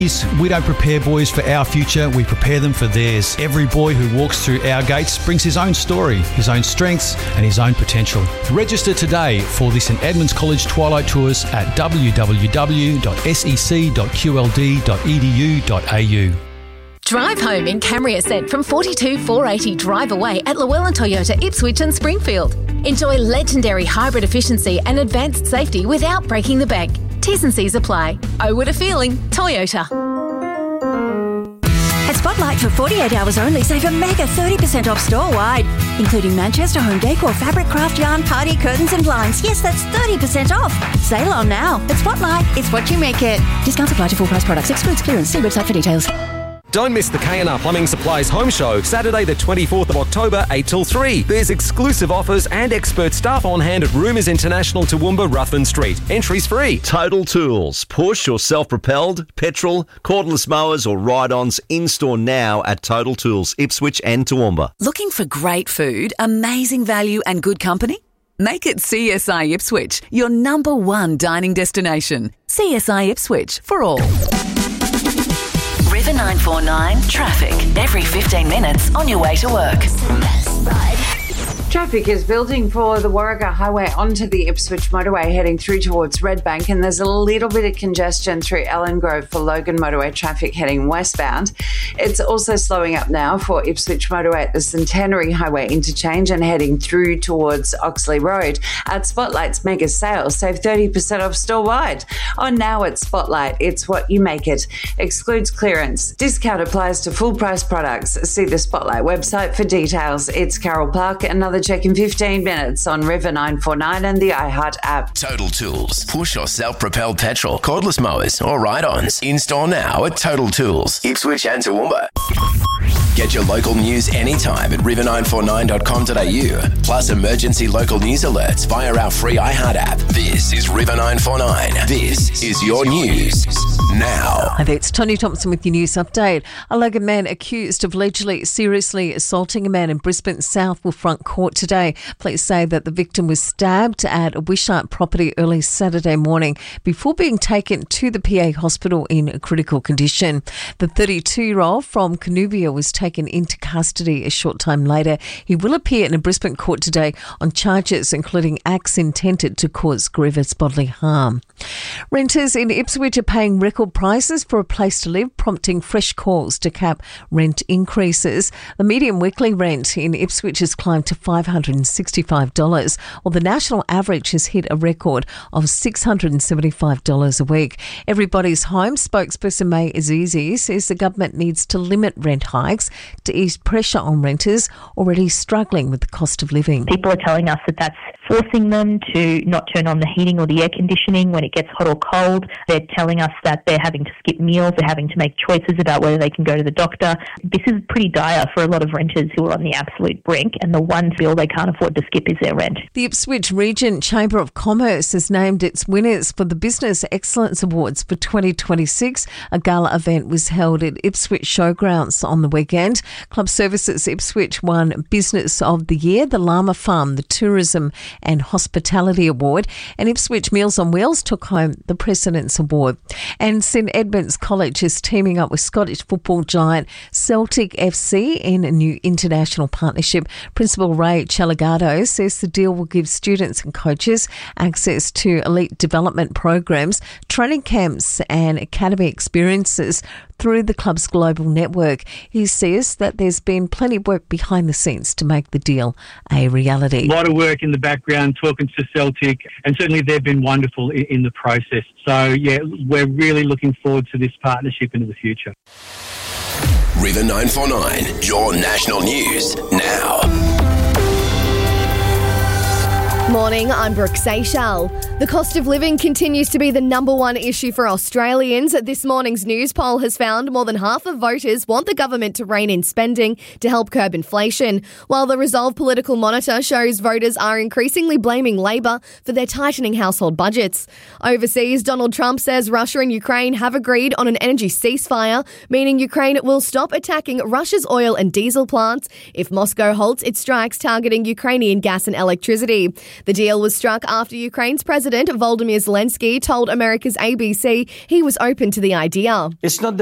We don't prepare boys for our future, we prepare them for theirs. Every boy who walks through our gates brings his own story, his own strengths and his own potential. Register today for the St Edmunds College Twilight Tours at www.sec.qld.edu.au. Drive home in Camry Ascent from 42,480 Drive Away at Llewellyn Toyota, Ipswich and Springfield. Enjoy legendary hybrid efficiency and advanced safety without breaking the bank. T's and C's apply. Oh, what a feeling. Toyota. At Spotlight for 48 hours only, save a mega 30% off store-wide, including Manchester home decor, fabric, craft, yarn, party, curtains and blinds. Yes, that's 30% off. Sale on now. At Spotlight, it's what you make it. Discounts apply to full price products. Excludes clearance. See website for details. Don't miss the K&R Plumbing Supplies Home Show, Saturday the 24th of October, 8 till 3. There's exclusive offers and expert staff on hand at Rumours International, Toowoomba, Ruthven Street. Entries free. Total Tools. Push or self-propelled, petrol, cordless mowers or ride-ons in-store now at Total Tools, Ipswich and Toowoomba. Looking for great food, amazing value and good company? Make it CSI Ipswich, your number one dining destination. CSI Ipswich, for all. River 949 traffic every 15 minutes on your way to work. Traffic is building for the Warragah Highway onto the Ipswich motorway heading through towards Redbank, and there's a little bit of congestion through Ellen Grove for Logan motorway traffic heading westbound. It's also slowing up now for Ipswich motorway at the Centenary Highway interchange and heading through towards Oxley Road. At Spotlight's mega sale, save 30% off store-wide. On now at Spotlight, it's what you make it. Excludes clearance. Discount applies to full price products. See the Spotlight website for details. It's Carol Park. Another check in 15 minutes on River 949 and the iHeart app. Total Tools. Push or self-propelled petrol, cordless mowers or ride-ons. In-store now at Total Tools, Ipswich and Toowoomba. Get your local news anytime at river949.com.au. Plus emergency local news alerts via our free iHeart app. This is River 949. This is your news now. Hi there, it's Tony Thompson with your news update. A Logan man accused of allegedly seriously assaulting a man in Brisbane South will front court today. Police say that the victim was stabbed at a Wishart property early Saturday morning before being taken to the PA hospital in a critical condition. The 32-year-old from Canoovia was taken into custody a short time later. He will appear in a Brisbane court today on charges including acts intended to cause grievous bodily harm. Renters in Ipswich are paying record prices for a place to live, prompting fresh calls to cap rent increases. The median weekly rent in Ipswich has climbed to $565, while the national average has hit a record of $675 a week. Everybody's Home spokesperson May Azizi says the government needs to limit rent hikes to ease pressure on renters already struggling with the cost of living. People are telling us that that's forcing them to not turn on the heating or the air conditioning when it gets hot or cold. They're telling us that they're having to skip meals, they're having to make choices about whether they can go to the doctor. This is pretty dire for a lot of renters who are on the absolute brink, and the one bill they can't afford to skip is their rent. The Ipswich Region Chamber of Commerce has named its winners for the Business Excellence Awards for 2026. A gala event was held at Ipswich Showgrounds on the weekend. Club Services Ipswich won Business of the Year, the Llama Farm, the Tourism and Hospitality Award, and Ipswich Meals on Wheels took home the President's Award. And St Edmunds College is teaming up with Scottish football giant Celtic FC in a new international partnership. Principal Ray Chalagado says the deal will give students and coaches access to elite development programs, training camps and academy experiences through the club's global network. He says that there's been plenty of work behind the scenes to make the deal a reality. A lot of work in the background talking to Celtic, and certainly they've been wonderful in the process. So, yeah, we're really looking forward to this partnership into the future. River 949, your national news now. Morning, I'm Brooke Seychelles. The cost of living continues to be the number one issue for Australians. This morning's news poll has found more than half of voters want the government to rein in spending to help curb inflation, while the Resolve Political Monitor shows voters are increasingly blaming Labor for their tightening household budgets. Overseas, Donald Trump says Russia and Ukraine have agreed on an energy ceasefire, meaning Ukraine will stop attacking Russia's oil and diesel plants if Moscow halts its strikes targeting Ukrainian gas and electricity. The deal was struck after Ukraine's President Volodymyr Zelensky told America's ABC he was open to the idea. It's not